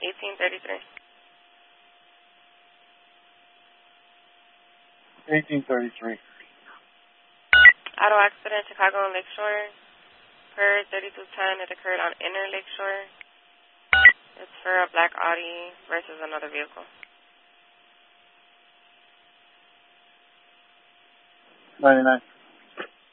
1833. 1833. Auto accident, Chicago and Lakeshore. Per 3210, it occurred on Inner Lakeshore. It's for a black Audi versus another vehicle. 99.